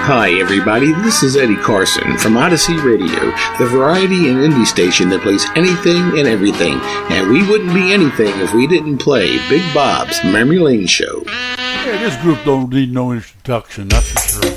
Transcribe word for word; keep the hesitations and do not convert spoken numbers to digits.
Hi, everybody. This is Eddie Carson from Odyssey Radio, the variety and indie station that plays anything and everything. And we wouldn't be anything if we didn't play Big Bob's Memory Lane Show. Yeah, this group don't need no introduction, that's for sure.